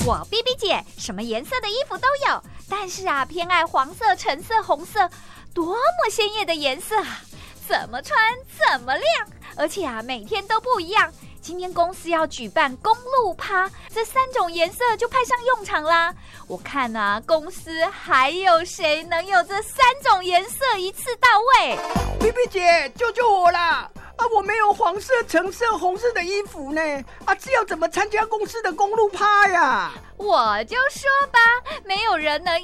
我 BB 姐什么颜色的衣服都有，但是啊，偏爱黄色、橙色、红色，多么鲜艳的颜色啊！怎么穿怎么亮，而且啊，每天都不一样。今天公司要举办公路趴，这3种颜色就派上用场啦。我看啊，公司还有谁能有这3种颜色一次到位 ？BB 姐，救救我啦！我没有黄色、橙色、红色的衣服呢。这要怎么参加公司的公路趴呀？ 我就说吧，没有人能